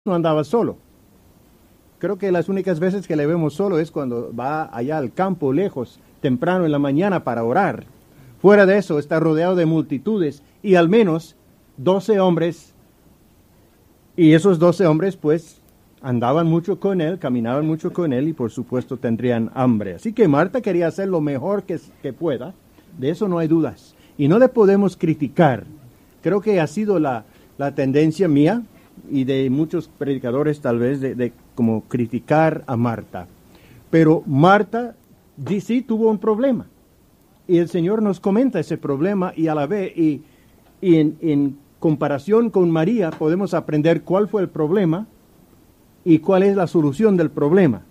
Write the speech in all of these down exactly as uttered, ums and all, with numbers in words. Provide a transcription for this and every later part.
no andaba solo. Creo que las únicas veces que le vemos solo es cuando va allá al campo, lejos, temprano en la mañana para orar. Fuera de eso, está rodeado de multitudes y al menos doce hombres. Y esos doce hombres, pues, andaban mucho con él, caminaban mucho con él y, por supuesto, tendrían hambre. Así que Marta quería hacer lo mejor que, que pueda. De eso no hay dudas. Y no le podemos criticar. Creo que ha sido la, la tendencia mía y de muchos predicadores tal vez de, de como criticar a Marta. Pero Marta sí tuvo un problema. Y el Señor nos comenta ese problema y a la vez, y, y en, en comparación con María, podemos aprender cuál fue el problema y cuál es la solución del problema.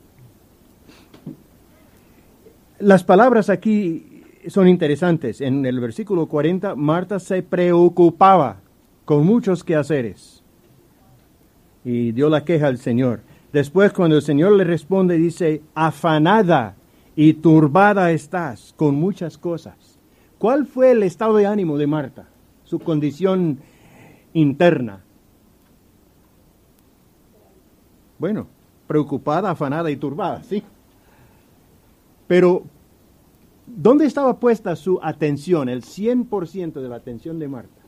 Las palabras aquí son interesantes. En el versículo cuarenta, Marta se preocupaba con muchos quehaceres y dio la queja al Señor. Después, cuando el Señor le responde, dice, afanada y turbada estás con muchas cosas. ¿Cuál fue el estado de ánimo de Marta? Su condición interna. Bueno, preocupada, afanada y turbada, sí. Pero, ¿dónde estaba puesta su atención, el cien por ciento de la atención de Marta?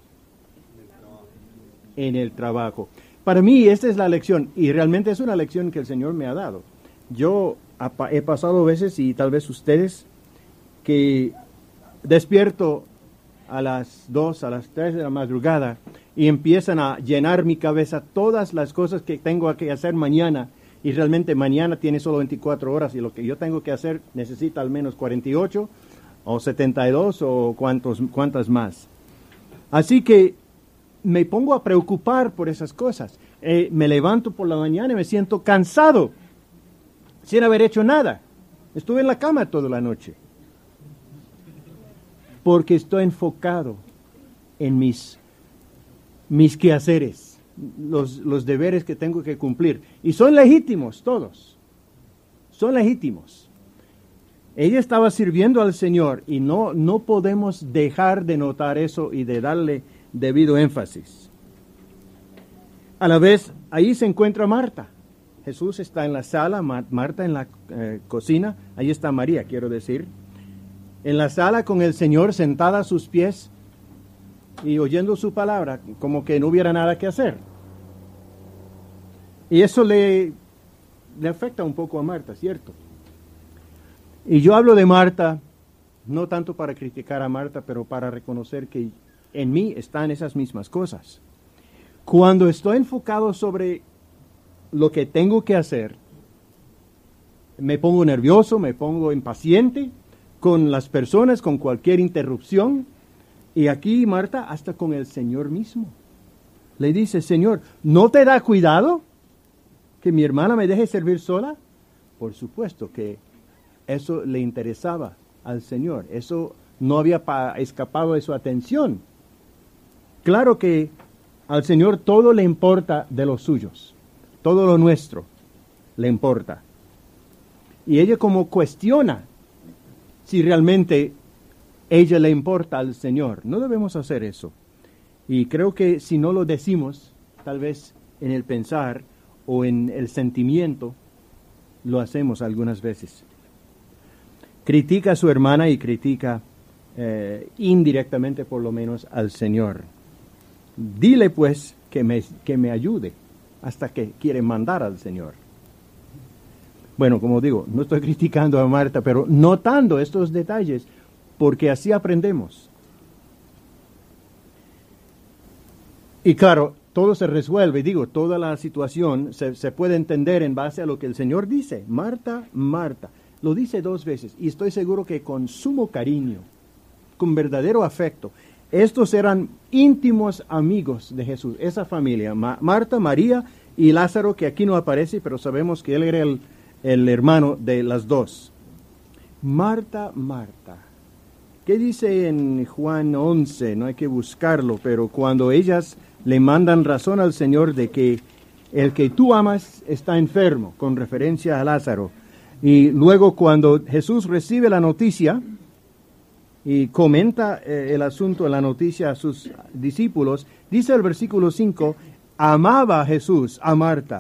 En el trabajo. Para mí, esta es la lección, y realmente es una lección que el Señor me ha dado. Yo he pasado veces, y tal vez ustedes, que despierto a las dos, a las tres de la madrugada, y empiezan a llenar mi cabeza todas las cosas que tengo que hacer mañana, y realmente mañana tiene solo veinticuatro horas, y lo que yo tengo que hacer necesita al menos cuarenta y ocho, o setenta y dos, o cuantos, cuantas más. Así que me pongo a preocupar por esas cosas. Eh, me levanto por la mañana y me siento cansado, sin haber hecho nada. Estuve en la cama toda la noche, porque estoy enfocado en mis, mis quehaceres, los, los deberes que tengo que cumplir. Y son legítimos todos, son legítimos. Ella estaba sirviendo al Señor y no, no podemos dejar de notar eso y de darle debido énfasis. A la vez, ahí se encuentra Marta. Jesús está en la sala, Marta en la eh, cocina, ahí está María, quiero decir. En la sala con el Señor sentada a sus pies y oyendo su palabra, como que no hubiera nada que hacer. Y eso le, le afecta un poco a Marta, ¿cierto? Y yo hablo de Marta, no tanto para criticar a Marta, pero para reconocer que en mí están esas mismas cosas. Cuando estoy enfocado sobre lo que tengo que hacer, me pongo nervioso, me pongo impaciente con las personas, con cualquier interrupción. Y aquí Marta, hasta con el Señor mismo, le dice, Señor, ¿no te da cuidado que mi hermana me deje servir sola? Por supuesto que eso le interesaba al Señor, eso no había pa- escapado de su atención. Claro que al Señor todo le importa de los suyos, todo lo nuestro le importa. Y ella como cuestiona si realmente ella le importa al Señor. No debemos hacer eso. Y creo que si no lo decimos, tal vez en el pensar o en el sentimiento, lo hacemos algunas veces. Critica a su hermana y critica eh, indirectamente por lo menos al Señor. Dile pues que me, que me ayude, hasta que quiere mandar al Señor. Bueno, como digo, no estoy criticando a Marta, pero notando estos detalles, porque así aprendemos. Y claro, todo se resuelve, digo, toda la situación se, se puede entender en base a lo que el Señor dice. Marta, Marta, lo dice dos veces, y estoy seguro que con sumo cariño, con verdadero afecto. Estos eran íntimos amigos de Jesús, esa familia, Ma- Marta, María y Lázaro, que aquí no aparece, pero sabemos que él era el, el hermano de las dos. Marta, Marta. ¿Qué dice en Juan once? No hay que buscarlo, pero cuando ellas le mandan razón al Señor de que el que tú amas está enfermo, con referencia a Lázaro. Y luego cuando Jesús recibe la noticia y comenta eh, el asunto, la noticia a sus discípulos, dice el versículo cinco, amaba a Jesús, a Marta.